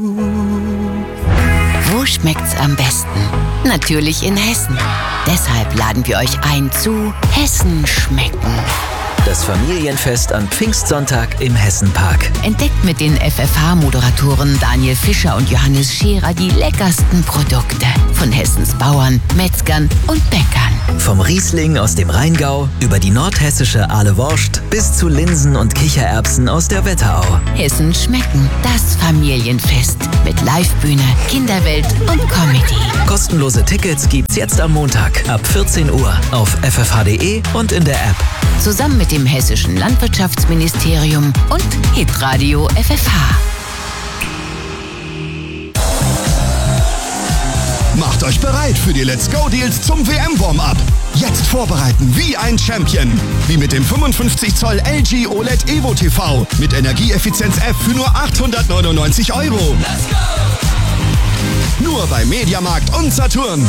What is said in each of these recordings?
Wo schmeckt's am besten? Natürlich in Hessen. Deshalb laden wir euch ein zu Hessen schmecken. Das Familienfest am Pfingstsonntag im Hessenpark. Entdeckt mit den FFH-Moderatoren Daniel Fischer und Johannes Scherer die leckersten Produkte von Hessens Bauern, Metzgern und Bäckern. Vom Riesling aus dem Rheingau über die nordhessische Aale Wurst bis zu Linsen und Kichererbsen aus der Wetterau. Hessen schmecken, das Familienfest mit Livebühne, Kinderwelt und Comedy. Kostenlose Tickets gibt's jetzt am Montag ab 14 Uhr auf ffh.de und in der App. Zusammen mit dem Hessischen Landwirtschaftsministerium und Hitradio FFH. Macht euch bereit für die Let's Go Deals zum WM-Warm-Up. Jetzt vorbereiten wie ein Champion. Wie mit dem 55 Zoll LG OLED Evo TV mit Energieeffizienz F für nur 899 €. Let's go! Nur bei Mediamarkt und Saturn.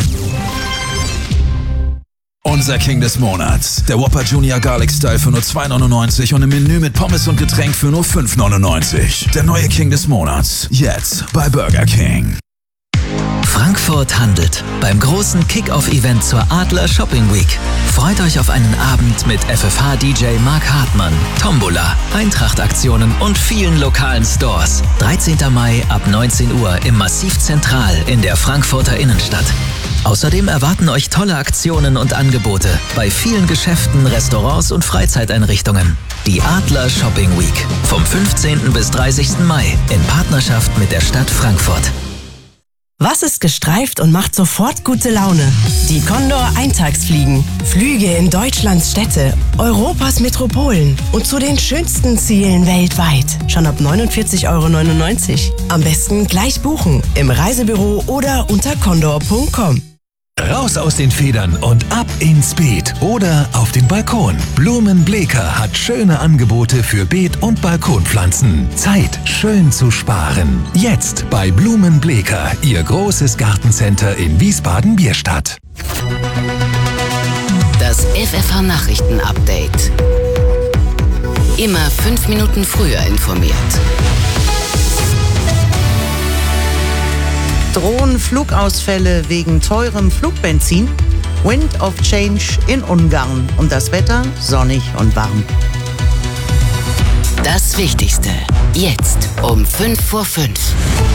Unser King des Monats. Der Whopper Junior Garlic Style für nur 2,99 und im Menü mit Pommes und Getränk für nur 5,99. Der neue King des Monats. Jetzt bei Burger King. Frankfurt handelt beim großen Kick-Off-Event zur Adler Shopping Week. Freut euch auf einen Abend mit FFH-DJ Mark Hartmann, Tombola, Eintracht-Aktionen und vielen lokalen Stores. 13. Mai ab 19 Uhr im Massiv Zentral in der Frankfurter Innenstadt. Außerdem erwarten euch tolle Aktionen und Angebote bei vielen Geschäften, Restaurants und Freizeiteinrichtungen. Die Adler Shopping Week vom 15. bis 30. Mai in Partnerschaft mit der Stadt Frankfurt. Was ist gestreift und macht sofort gute Laune? Die Condor Eintagsfliegen. Flüge in Deutschlands Städte, Europas Metropolen und zu den schönsten Zielen weltweit. Schon ab 49,99 €. Am besten gleich buchen im Reisebüro oder unter condor.com. Raus aus den Federn und ab ins Beet oder auf den Balkon. Blumenbleker hat schöne Angebote für Beet- und Balkonpflanzen. Zeit, schön zu sparen. Jetzt bei Blumenbleker, Ihr großes Gartencenter in Wiesbaden-Bierstadt. Das FFH-Nachrichten-Update. Immer 5 Minuten früher informiert. Drohen Flugausfälle wegen teurem Flugbenzin? Wind of Change in Ungarn und das Wetter sonnig und warm. Das Wichtigste jetzt um 5:05 Uhr.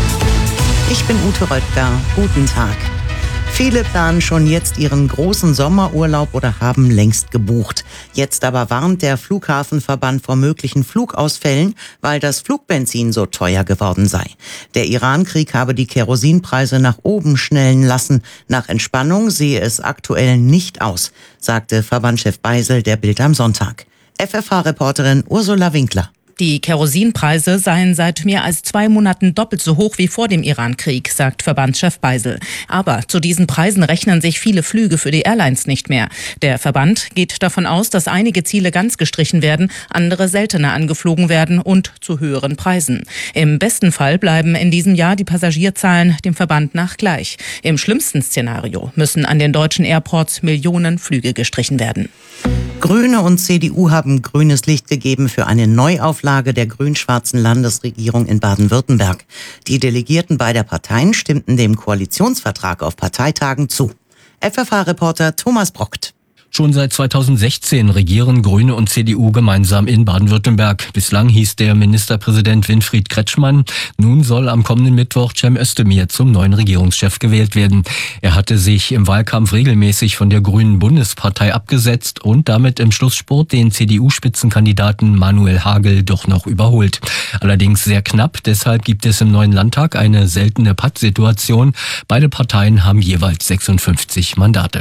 Ich bin Ute Röttger. Guten Tag. Viele planen schon jetzt ihren großen Sommerurlaub oder haben längst gebucht. Jetzt aber warnt der Flughafenverband vor möglichen Flugausfällen, weil das Flugbenzin so teuer geworden sei. Der Iran-Krieg habe die Kerosinpreise nach oben schnellen lassen. Nach Entspannung sehe es aktuell nicht aus, sagte Verbandschef Beisel der Bild am Sonntag. FFH-Reporterin Ursula Winkler. Die Kerosinpreise seien seit mehr als 2 Monaten doppelt so hoch wie vor dem Iran-Krieg, sagt Verbandschef Beisel. Aber zu diesen Preisen rechnen sich viele Flüge für die Airlines nicht mehr. Der Verband geht davon aus, dass einige Ziele ganz gestrichen werden, andere seltener angeflogen werden und zu höheren Preisen. Im besten Fall bleiben in diesem Jahr die Passagierzahlen dem Verband nach gleich. Im schlimmsten Szenario müssen an den deutschen Airports Millionen Flüge gestrichen werden. Grüne und CDU haben grünes Licht gegeben für eine Neuauflage der grün-schwarzen Landesregierung in Baden-Württemberg. Die Delegierten beider Parteien stimmten dem Koalitionsvertrag auf Parteitagen zu. FFH-Reporter Thomas Brockt. Schon seit 2016 regieren Grüne und CDU gemeinsam in Baden-Württemberg. Bislang hieß der Ministerpräsident Winfried Kretschmann. Nun soll am kommenden Mittwoch Cem Özdemir zum neuen Regierungschef gewählt werden. Er hatte sich im Wahlkampf regelmäßig von der Grünen Bundespartei abgesetzt und damit im Schlussspurt den CDU-Spitzenkandidaten Manuel Hagel doch noch überholt. Allerdings sehr knapp, deshalb gibt es im neuen Landtag eine seltene Pattsituation. Beide Parteien haben jeweils 56 Mandate.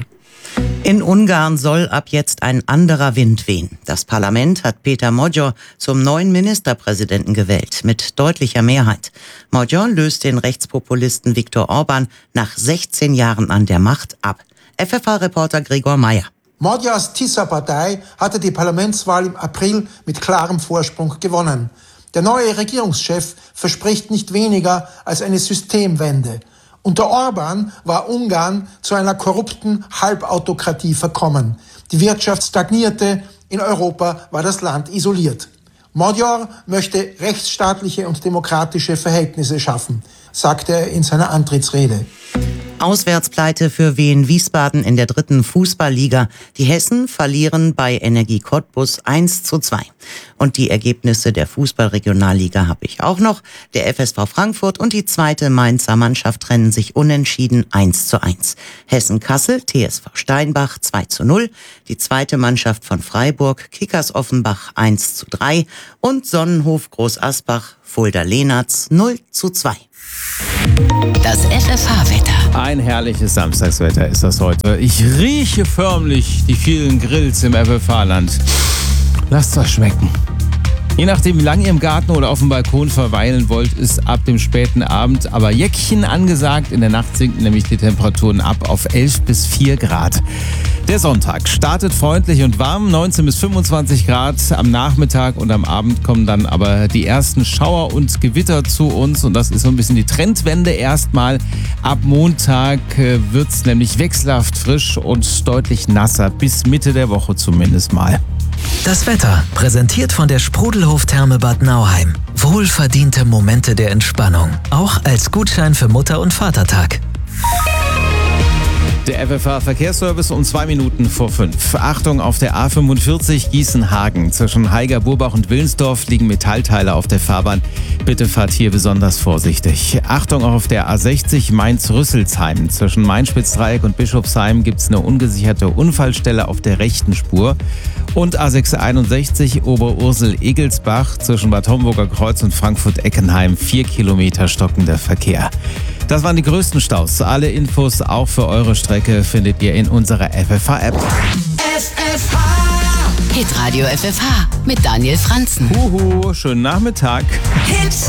In Ungarn soll ab jetzt ein anderer Wind wehen. Das Parlament hat Péter Magyar zum neuen Ministerpräsidenten gewählt, mit deutlicher Mehrheit. Magyar löst den Rechtspopulisten Viktor Orbán nach 16 Jahren an der Macht ab. FFH-Reporter Gregor Meyer. Magyars Tisza-Partei hatte die Parlamentswahl im April mit klarem Vorsprung gewonnen. Der neue Regierungschef verspricht nicht weniger als eine Systemwende. Unter Orbán war Ungarn zu einer korrupten Halbautokratie verkommen. Die Wirtschaft stagnierte, in Europa war das Land isoliert. Magyar möchte rechtsstaatliche und demokratische Verhältnisse schaffen. sagte er in seiner Antrittsrede. Auswärtspleite für Wien Wiesbaden in der 3. Fußballliga. Die Hessen verlieren bei Energie Cottbus 1:2. Und die Ergebnisse der Fußballregionalliga habe ich auch noch. Der FSV Frankfurt und die 2. Mainzer Mannschaft trennen sich unentschieden 1:1. Hessen-Kassel, TSV Steinbach 2:0. Die 2. Mannschaft von Freiburg, Kickers Offenbach 1:3. Und Sonnenhof Groß Asbach, Fulda-Lehnertz 0:2. Das FFH-Wetter. Ein herrliches Samstagswetter ist das heute. Ich rieche förmlich die vielen Grills im FFH-Land. Lasst das schmecken. Je nachdem, wie lange ihr im Garten oder auf dem Balkon verweilen wollt, ist ab dem späten Abend aber Jäckchen angesagt. In der Nacht sinken nämlich die Temperaturen ab auf 11 bis 4 Grad. Der Sonntag startet freundlich und warm, 19 bis 25 Grad am Nachmittag, und am Abend kommen dann aber die ersten Schauer und Gewitter zu uns, und das ist so ein bisschen die Trendwende erstmal. Ab Montag wird es nämlich wechselhaft frisch und deutlich nasser, bis Mitte der Woche zumindest mal. Das Wetter, präsentiert von der Sprudelhof-Therme Bad Nauheim. Wohlverdiente Momente der Entspannung, auch als Gutschein für Mutter- und Vatertag. Der FFH-Verkehrsservice um 2 Minuten vor 5. Achtung, auf der A45 Gießen-Hagen. Zwischen Haiger-Burbach und Willensdorf liegen Metallteile auf der Fahrbahn. Bitte fahrt hier besonders vorsichtig. Achtung, auch auf der A60 Mainz-Rüsselsheim. Zwischen Main-Spitzdreieck und Bischofsheim gibt es eine ungesicherte Unfallstelle auf der rechten Spur. Und A661 Oberursel-Egelsbach zwischen Bad Homburger Kreuz und Frankfurt-Eckenheim. 4 Kilometer stockender Verkehr. Das waren die größten Staus. Alle Infos auch für eure Strecke findet ihr in unserer FFH-App. FFH! Hitradio FFH mit Daniel Franzen. Schönen Nachmittag. Hits!